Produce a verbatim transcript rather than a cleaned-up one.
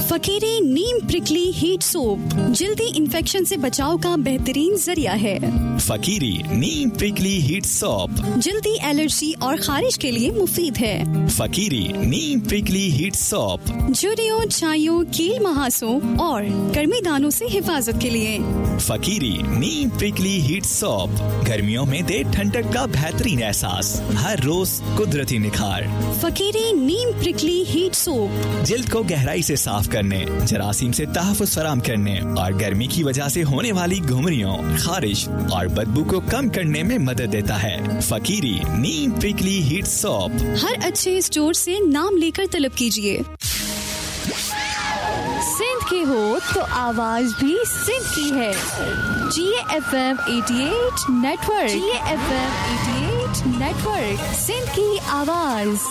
फकीरी नीम prickly heat soap जल्दी infection से बचाव का बेहतरीन जरिया है। फकीरी नीम प्रिकली हीट सोप जल्दी एलर्जी और खारिश के लिए मुफीद है। फकीरी नीम प्रिकली हीट सोप झुर्रियों, छाइयों, कील महासों और गर्मी दानों से हिफाजत के लिए। फकीरी नीम प्रिकली हीट सोप गर्मियों में दे ठंडक का बेहतरीन एहसास, हर रोज कुदरती निखार। फकीरी नीम प्रिकली हीट सोप जिल्द को गहराई से साफ करने, जरासीम से तहफ़्फ़ुज़ फराहम करने और गर्मी की वजह से होने वाली घुमरियों, खारिश और बदबू को कम करने में मदद देता है। फकीरी नीम प्रिकली हीट सोप हर अच्छे स्टोर से नाम लेकर तलब कीजिए। सिंध के हो तो आवाज भी सिंध की है। जी एफ एम अठासी नेटवर्क, जी एफ एम अठासी नेटवर्क, सिंध की आवाज।